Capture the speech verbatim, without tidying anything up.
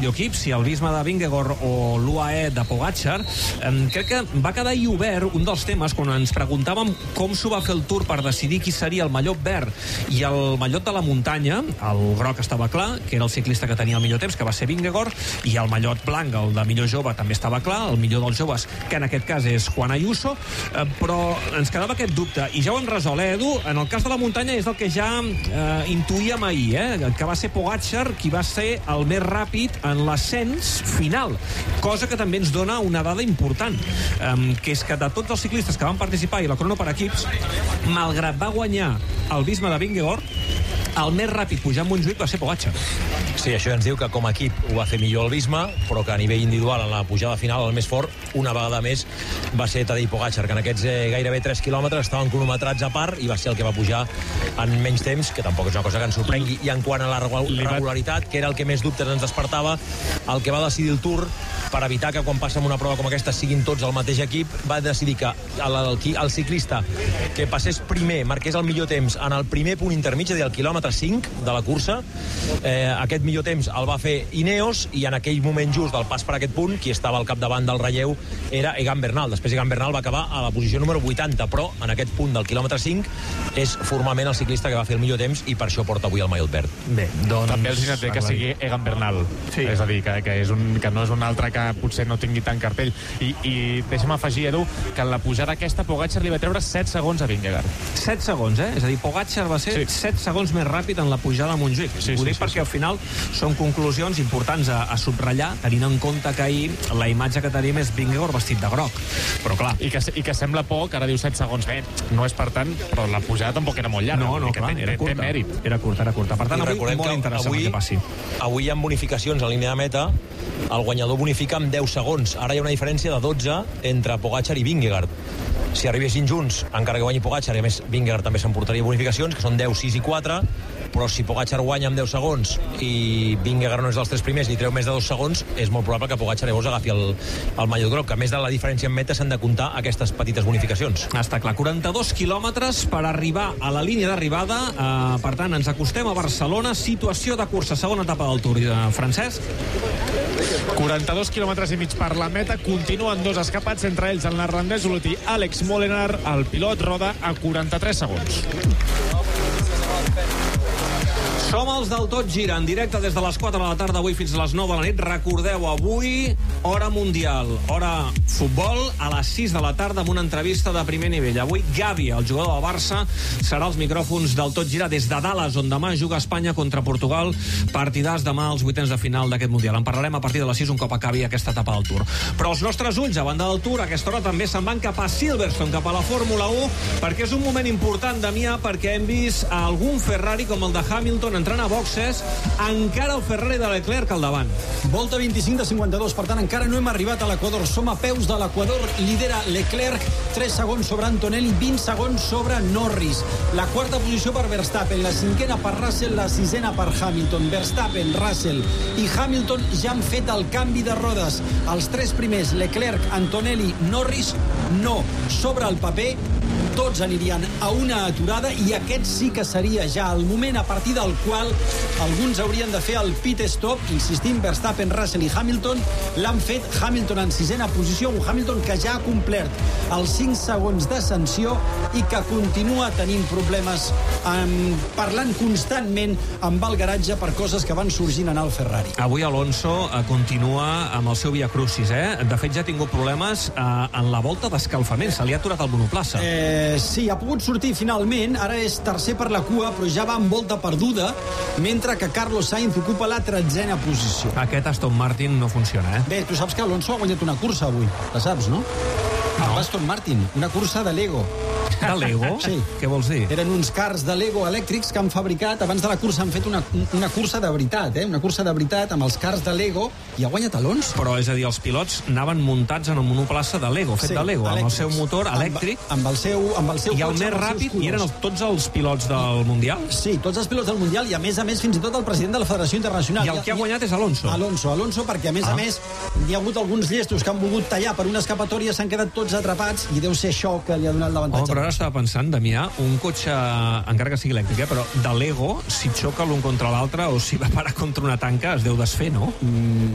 millor equip, si el Visma de Vingegaard o l'U A E de Pogačar. Eh, crec que va quedar ahir obert un dels temes quan ens preguntàvem com s'ho va fer el Tour per decidir qui seria el mallot verd i el mallot de la muntanya. El groc estava clar, que era el ciclista que tenia el millor temps, que va ser Vingegaard, i el mallot blanc, el de millor jove, també estava clar, el millor dels joves, que en aquest cas és Juan Ayuso, eh, però ens quedava aquest dubte, i ja ho hem resolt, eh, Edu? En el cas de la muntanya és el que ja eh, intuïem ahir, eh, que va ser Pogačar qui va ser el més ràpid en l'ascens final, cosa que també ens dona una dada important, eh, que és que de tots els ciclistes que van participar i la crono per equips, malgrat va guanyar el Visma de Vingegaard, el més ràpid pujant Montjuïc va ser Pogačar. Sí, això ens diu que com a equip ho va fer millor el Visma, però que a nivell individual en la pujada final el més fort, una vegada més, va ser Tadej Pogačar, que en aquests eh, gairebé tres quilòmetres estaven cronometrats a part i va ser el que va pujar en menys temps, que tampoc és una cosa que ens sorprengui. I en quant a la regularitat, que era el que més dubtes ens despertava, el que va decidir el Tour, per evitar que quan passa una prova com aquesta siguin tots el mateix equip, va decidir que el, el, el ciclista que passés primer, marqués el millor temps en el primer punt intermig, és a dir, el quilòmetre cinc de la cursa. Eh, aquest millor temps el va fer Ineos, i en aquell moment just del pas per aquest punt, qui estava al capdavant del relleu era Egan Bernal. Després Egan Bernal va acabar a la posició número vuitanta, però en aquest punt del quilòmetre cinc és formalment el ciclista que va fer el millor temps i per això porta avui el mallot verd. Bé, doncs... També els hi que sigui Egan Bernal. Sí. És a dir, que, que, és un, que no és un altre que potser no tingui tant cartell. I, i deixa'm afegir, Edu, que en la pujada aquesta Pogačar li va treure set segons a Vingegaard. set segons, eh? És a dir, Pogačar va ser sí. set segons més ràpid en la pujada a Montjuïc. Sí, Ho sí, dic sí, perquè sí. al final són conclusions importants a, a subratllar, tenint en compte que ahir la imatge que tenim és Vingegaard vestit de groc. Però clar... I que, i que sembla poc, ara diu set segons. Bé, no és per tant, però la pujada tampoc era molt llarga. No, no, clar, té, era curta. Té mèrit. Era curta, era curta. Per tant, I avui molt interessant avui, el que passi. Avui hi ha bonificacions a línia de meta, el guanyador bonifica amb deu segons. Ara hi ha una diferència de dotze entre Pogačar i Vingegaard. Si arribessin junts, encara que guanyi Pogačar, i a més Vingegaard també s'emportaria bonificacions, que són deu, sis i quatre, però si Pogačar guanya amb deu segons i Vingegaard no és dels tres primers i treu més de dos segons, és molt probable que Pogačar llavors agafi el, el mallot groc, que a més de la diferència en meta s'han de comptar aquestes petites bonificacions. Està clar, quaranta-dos quilòmetres per arribar a la línia d'arribada, uh, per tant ens acostem a Barcelona, situació de cursa, segona etapa del Tour, uh, Francesc. quaranta-dos quilòmetres i mig per la meta, continuen dos escapats, entre ells el neerlandès Uloti Alex Molenaar, el pilot roda a quaranta-tres segons. Som els del Tot Gira, en directe des de les quatre de la tarda avui fins a les nou de la nit. Recordeu, avui, hora mundial, hora futbol, a les sis de la tarda amb una entrevista de primer nivell. Avui Gavi, el jugador del Barça, serà als micròfons del Tot Gira des de Dallas, on demà juga Espanya contra Portugal. Partidars demà als vuitens de final d'aquest mundial. En parlarem a partir de les sis un cop acabi aquesta etapa del Tour. Però els nostres ulls, a banda del Tour, a aquesta hora també se'n van cap a Silverstone, cap a la Fórmula u, perquè és un moment important, Damià, perquè hem vist algun Ferrari com el de Hamilton entrant a boxes, encara el Ferrari de Leclerc al davant. Volta vint-i-cinc de cinquanta-dos, per tant encara no hem arribat a l'Equador, som a peus de l'Equador, lidera Leclerc, tres segons sobre Antonelli, vint segons sobre Norris. La quarta posició per Verstappen, la cinquena per Russell, la sisena per Hamilton. Verstappen, Russell i Hamilton ja han fet el canvi de rodes. Els tres primers, Leclerc, Antonelli, Norris, no. Sobre el paper, tots anirien a una aturada i aquest sí que seria ja el moment a partir del qual alguns haurien de fer el pit stop. Insistim, Verstappen, Russell i Hamilton l'han fet. Hamilton en sisena posició, un Hamilton que ja ha complert els cinc segons de sanció i que continua tenint problemes amb, parlant constantment amb el garatge per coses que van sorgint en el Ferrari. Avui Alonso eh, continua amb el seu via crucis, eh? De fet ja ha tingut problemes eh, en la volta d'escalfament, se li ha aturat el monoplaça. Eh, sí, ha pogut sortir finalment, ara és tercer per la cua, però ja va amb volta perduda, mentre que Carlos Sainz ocupa la tretzena posició. Aquest Aston Martin no funciona, eh? Bé, tu saps que Alonso ha guanyat una cursa avui, la saps, no? No. El Aston Martin, una cursa de Lego. De Lego? Sí. Què vols dir? Eren uns cars de Lego elèctrics que han fabricat, abans de la cursa han fet una, una cursa de veritat, eh? Una cursa de veritat amb els cars de Lego, i ha guanyat Alonso. Però, és a dir, els pilots anaven muntats en un monoplaça de Lego, fet sí, de Lego, elèctrics, amb el seu motor elèctric. Amb, amb el seu, amb el seu I el més ràpid, i eren els, tots els pilots del Mundial? Sí, tots els pilots del Mundial, i a més a més, fins i tot el president de la Federació Internacional. I el que ha guanyat és Alonso? Alonso, Alonso, perquè a més ah. a més hi ha hagut alguns llestos que han volgut tallar per una escapatòria, s'han quedat tots atrapats, i deu ser això que li ha donat l'avantatge. Oh, però ara estava pensant, Damià, un cotxe, encara que sigui elèctric, eh, però de Lego, si xoca l'un contra l'altre o si va parar contra una tanca, es deu desfer, no? Mm,